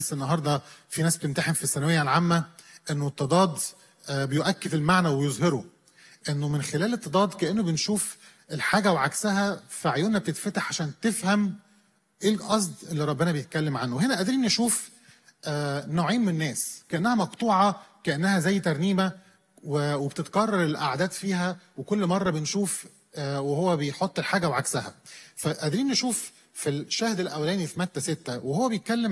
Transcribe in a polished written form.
بس النهارده في ناس بتمتحن في الثانويه العامه انه التضاد بيؤكد المعنى ويظهره، انه من خلال التضاد كانه بنشوف الحاجه وعكسها، فعيوننا بتتفتح عشان تفهم ايه القصد اللي ربنا بيتكلم عنه. هنا قادرين نشوف نوعين من الناس كانها مقطوعه، كانها زي ترنيمه وبتتكرر الاعداد فيها، وكل مره بنشوف وهو بيحط الحاجه وعكسها. فقادرين نشوف في الشاهد الاولاني في متى 6 وهو بيتكلم